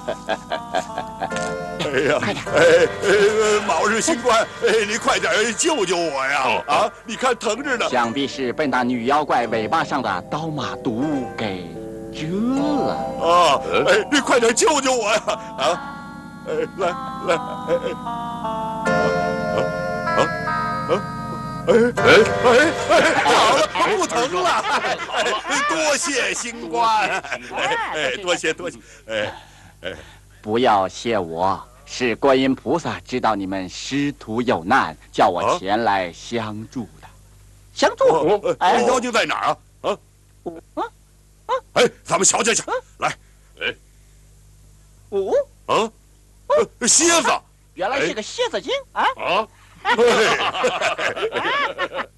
哎呀，卯日星官，你快点救救我呀！啊，你看疼着呢。 想必是被那女妖怪尾巴上的刀马毒给蛰了。 啊，你快点救救我呀！啊，来，好了，不疼了。多谢星官，多谢。 不要谢我。是观音菩萨知道你们师徒有难，叫我前来相助的。相助？ 妖精在哪儿啊？咱们瞧瞧去。来，蝎子， 原来是个蝎子精啊！